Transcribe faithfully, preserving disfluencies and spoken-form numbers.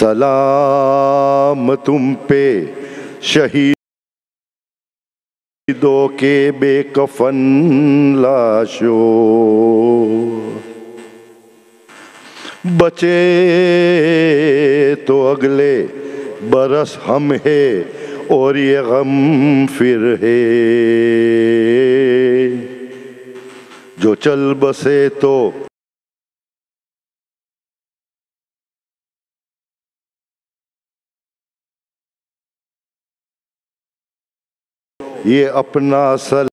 सलाम तुम पे शहीदों के बेकफन लाशों, बचे तो अगले बरस हम है और ये गम फिर है, जो चल बसे तो ये अपना सल